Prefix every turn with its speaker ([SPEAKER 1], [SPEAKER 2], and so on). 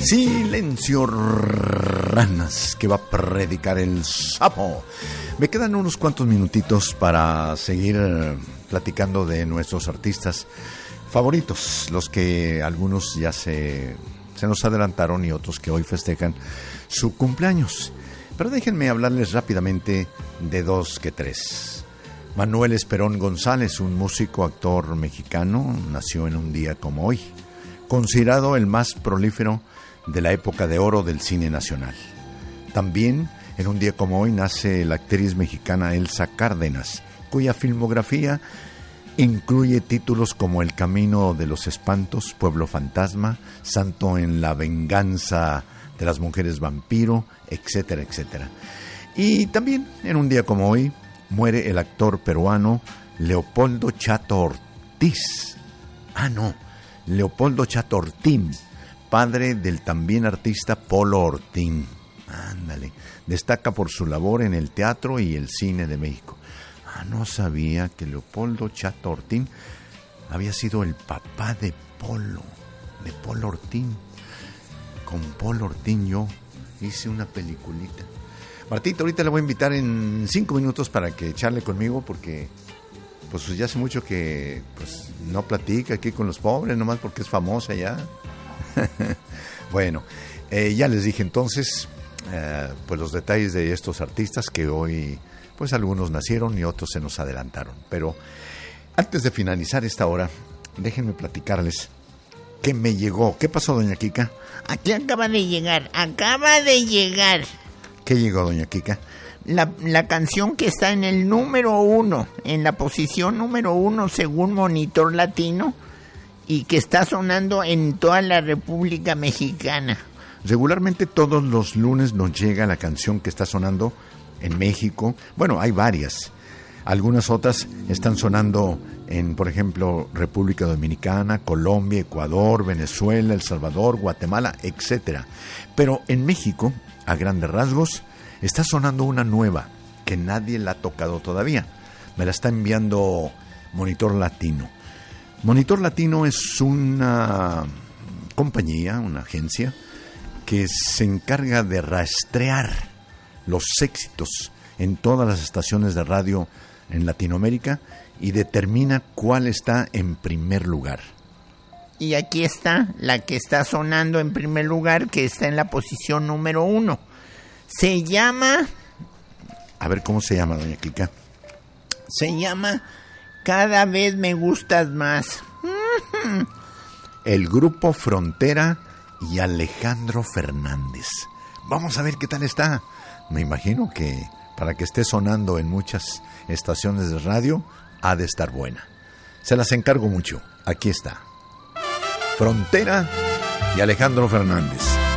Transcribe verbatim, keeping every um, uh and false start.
[SPEAKER 1] Silencio, ranas, que va a predicar el sapo. Me quedan unos cuantos minutitos para seguir platicando de nuestros artistas favoritos, los que algunos ya se, se nos adelantaron y otros que hoy festejan su cumpleaños. Pero déjenme hablarles rápidamente de dos que tres. Manuel Esperón González, un músico, actor mexicano, nació en un día como hoy, considerado el más prolífero de la época de oro del cine nacional. También, en un día como hoy, nace la actriz mexicana Elsa Cárdenas, cuya filmografía incluye títulos como El camino de los espantos, Pueblo fantasma, Santo en la venganza de las mujeres vampiro, etcétera, etcétera. Y también, en un día como hoy, muere el actor peruano Leopoldo Chato Ortiz. Ah, no, Leopoldo Chato Ortín, padre del también artista Polo Ortín. Ándale, destaca por su labor en el teatro y el cine de México. Ah, no sabía que Leopoldo Chato Ortín había sido el papá de Polo, de Polo Ortín. Con Polo Ortín yo hice una peliculita. Martita, ahorita le voy a invitar en cinco minutos para que charle conmigo, porque pues ya hace mucho que pues no platica aquí con los pobres, nomás porque es famosa ya. Bueno, eh, ya les dije entonces eh, pues los detalles de estos artistas que hoy pues algunos nacieron y otros se nos adelantaron. Pero antes de finalizar esta hora, déjenme platicarles qué me llegó. ¿Qué pasó, doña Kika?
[SPEAKER 2] Aquí acaba de llegar, acaba de llegar.
[SPEAKER 1] ¿Qué llegó, doña Kika?
[SPEAKER 2] La, la canción que está en el número uno, en la posición número uno según Monitor Latino, y que está sonando en toda la República Mexicana.
[SPEAKER 1] Regularmente todos los lunes nos llega la canción que está sonando en México. Bueno, hay varias. Algunas otras están sonando en, por ejemplo, República Dominicana, Colombia, Ecuador, Venezuela, El Salvador, Guatemala, etcétera. Pero en México, a grandes rasgos, está sonando una nueva que nadie la ha tocado todavía. Me la está enviando Monitor Latino. Monitor Latino es una compañía, una agencia, que se encarga de rastrear los éxitos en todas las estaciones de radio en Latinoamérica y determina cuál está en primer lugar.
[SPEAKER 2] Y aquí está la que está sonando en primer lugar, que está en la posición número uno. Se llama...
[SPEAKER 1] A ver, ¿cómo se llama, doña Kika?
[SPEAKER 2] Se llama Cada vez me gustas más.
[SPEAKER 1] El grupo Frontera y Alejandro Fernández. Vamos a ver qué tal está. Me imagino que para que esté sonando en muchas estaciones de radio, ha de estar buena. Se las encargo mucho. Aquí está. Frontera y Alejandro Fernández.